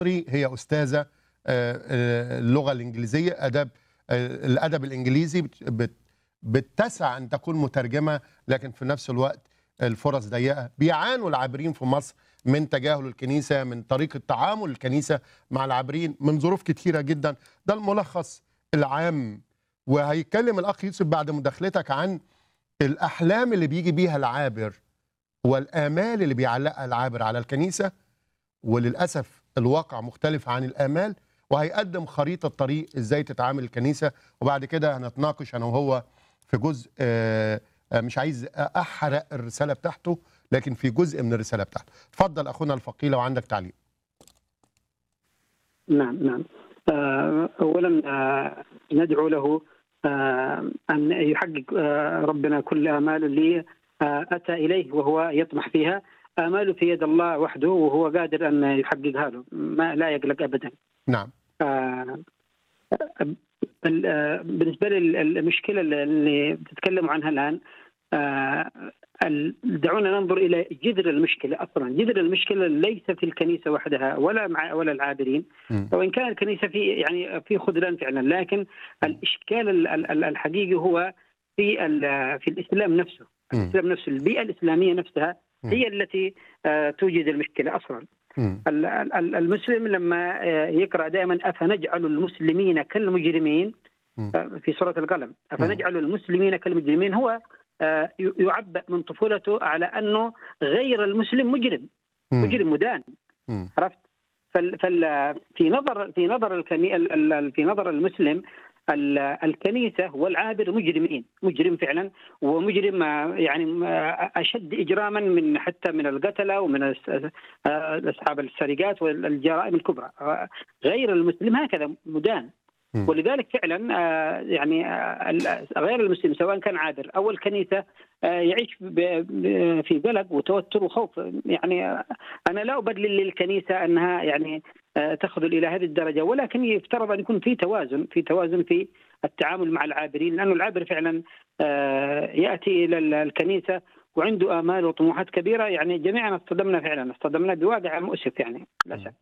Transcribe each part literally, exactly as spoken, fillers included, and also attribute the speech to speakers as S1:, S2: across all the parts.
S1: هي أستاذة آه، آه، اللغة الإنجليزية، أدب آه، الأدب الإنجليزي بت- بت- بتسع أن تكون مترجمة، لكن في نفس الوقت الفرص ضيقة. بيعانوا العابرين في مصر من تجاهل الكنيسة، من طريقة تعامل الكنيسة مع العابرين، من ظروف كتيرة جدا. ده الملخص العام. وهيتكلم الأخ يوسف بعد مداخلتك عن الأحلام اللي بيجي بيها العابر والآمال اللي بيعلقها العابر على الكنيسة، وللأسف الواقع مختلف عن الآمال، وهيقدم خريطة طريق إزاي تتعامل الكنيسة. وبعد كده هنتناقش أنا وهو في جزء آه، آه، مش عايز أحرق الرسالة بتاعته، لكن في جزء من الرسالة بتاعته. اتفضل أخونا الفقيه لو عندك تعليق.
S2: نعم نعم آه، أولا آه، ندعو له آه، أن يحقق آه، ربنا كل آماله اللي آه، أتى إليه وهو يطمح فيها. آماله في يد الله وحده، وهو قادر أن يحققها له، ما لا يقلق أبدا.
S1: نعم.
S2: آه، ال- آه، بالنسبة للمشكلة اللي بتتكلموا عنها الآن، آه، ال- دعونا ننظر إلى جذر المشكلة. أصلا جذر المشكلة ليس في الكنيسة وحدها ولا مع ولا العابرين،
S1: م.
S2: وإن كان الكنيسة في يعني في خذلان فعلا، لكن الإشكال ال- ال- الحقيقي هو في ال- في الإسلام نفسه.
S1: م.
S2: الإسلام نفسه، البيئة الإسلامية نفسها
S1: م.
S2: هي التي آه، توجد المشكلة أصلا.
S1: م.
S2: ال- ال- المسلم لما آه، يقرأ دائما أفنجعل المسلمين كالمجرمين
S1: م.
S2: في سورة القلم، أفنجعل المسلمين كالمجرمين، هو آه، يعبأ من طفولته على أنه غير المسلم مجرم،
S1: م.
S2: مجرم مدان.
S1: م.
S2: عرفت؟ فال فال في نظر في نظر الكني ال- ال- في نظر المسلم، ال- الكنيسة والعابر مجرمين، مجرم فعلا، ومجرم آه، يعني آه، أشد إجراما من حتى من القتلة ومن الس- آه، أصحاب السرقات والجرائم الكبرى. آه، غير المسلم هكذا مدان.
S1: م.
S2: ولذلك فعلا آه، يعني آه، ال- غير المسلم سواء كان عابر او الكنيسه آه، يعيش ب- ب- في قلق وتوتر وخوف. يعني آه، انا لا ابرر للكنيسه انها يعني آه، تخذل الى هذه الدرجه، ولكن يفترض ان يكون في توازن، في توازن في التعامل مع العابرين، لانه العابر فعلا آه، ياتي الى ال- الكنيسه وعنده امال وطموحات كبيره. يعني جميعا اصطدمنا فعلا، اصطدمنا بواقع مؤسف يعني للاسف.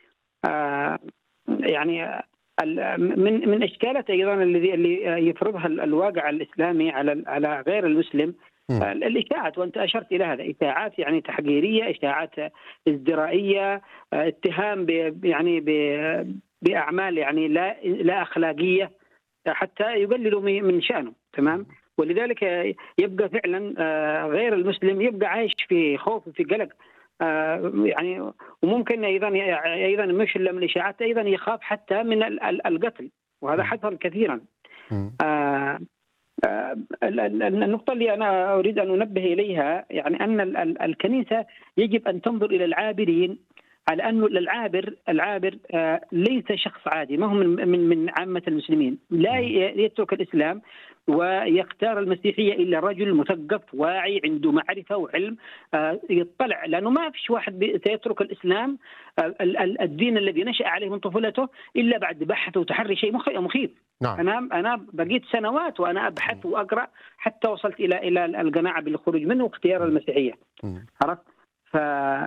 S2: آه، يعني ال- من من اشكالات ايضا الذي اللي يفرضها ال- الواقع الاسلامي على على غير المسلم
S1: م.
S2: الاشاعات، وانت اشرت الى هذا، اشاعات يعني تحقيريه، اشاعات ازدرائيه، اتهام ب يعني ب- باعمال يعني لا لا اخلاقيه، حتى يقللوا من من شانه. تمام. ولذلك يبقى فعلا آه، غير المسلم يبقى عايش في خوف وفي قلق. آه، يعني وممكن ايضا ايضا مش الا من الاشاعات، ايضا يخاف حتى من ال- ال- القتل، وهذا حصل كثيرا.
S1: م.
S2: آه، آه، ال- ال- النقطة اللي أنا أريد أن أنبه إليها، يعني أن ال- ال- الكنيسة يجب أن تنظر إلى العابرين على أنه العابر العابر آه، ليس شخص عادي، ما هو من من من عامة المسلمين. لا ي- يترك الإسلام ويختار المسيحية إلا رجل مثقف واعي عنده معرفة وعلم، آه، يطلع، لأنه ما فيش واحد بي- سيترك الإسلام آه، ال- ال- الدين الذي نشأ عليه من طفولته إلا بعد بحث وتحري، شيء مخ- مخيف.
S1: نعم.
S2: أنا أنا بقيت سنوات وأنا أبحث وأقرأ حتى وصلت إلى إلى القناعة بالخروج منه واختيار المسيحية.
S1: م.
S2: عرفت؟ ف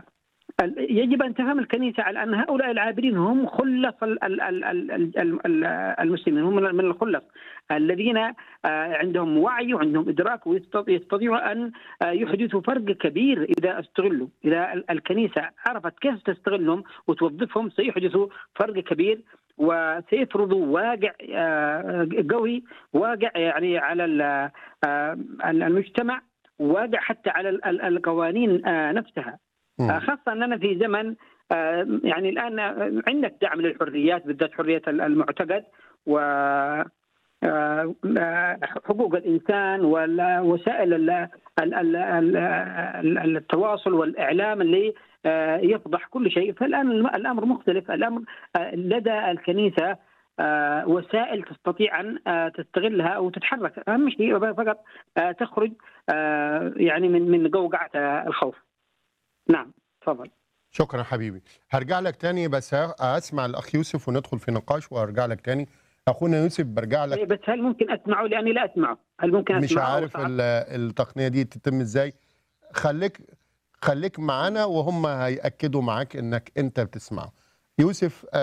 S2: ال- يجب أن تفهم الكنيسة على أن هؤلاء العابرين هم خلص ال- ال- ال- ال- ال- ال- المسلمين، هم من الخلص الذين آه، عندهم وعي وعندهم إدراك ويستطيعوا أن آه، يحدثوا فرق كبير إذا استغلوا. إذا ال- الكنيسة عرفت كيف تستغلهم وتوظفهم سيحدثوا فرق كبير، وسيفرضوا واقع آه، قوي، واقع يعني على ال- آه، المجتمع، واقع حتى على ال- ال- القوانين آه، نفسها.
S1: م.
S2: خاصة أننا في زمن آه، يعني الآن عندك دعم للحريات، بالذات حرية المعتقد و آه، آه، حقوق الإنسان ووسائل ال- ال- ال- ال- التواصل والإعلام اللي آه، يفضح كل شيء. فالآن الم- الأمر مختلف. الأمر آه، لدى الكنيسة آه، وسائل تستطيع أن آه، تستغلها أو تتحرك. أهم شيء فقط آه، تخرج آه، يعني من من قوقعة آه، الخوف. نعم تفضل.
S1: شكرا حبيبي. هرجع لك تاني، بس اسمع الاخ يوسف وندخل في نقاش وارجع لك تاني. اخونا يوسف برجع لك.
S2: بس هل ممكن اسمعه؟ لاني لا اسمعه. هل ممكن اسمعه؟
S1: مش عارف ال- التقنيه دي تتم ازاي. خليك خليك معانا وهم هيأكدوا معاك انك انت بتسمعه. يوسف